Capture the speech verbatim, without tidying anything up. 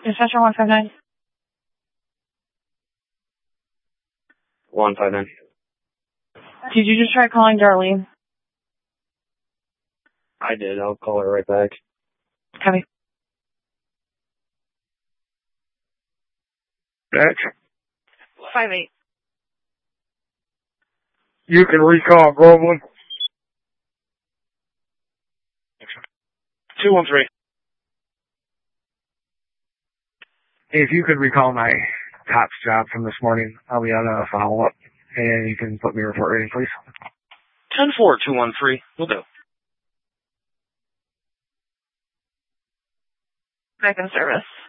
Dispatcher one five nine. one five nine. Did you just try calling Darlene? I did. I'll call her right back. Copy. Back. Five eight. You can recall Groveland. two one three. If you could recall my TOPS job from this morning, I'll be on a follow-up. And you can put me report rating, please. ten four two one three. Will do. Back in service.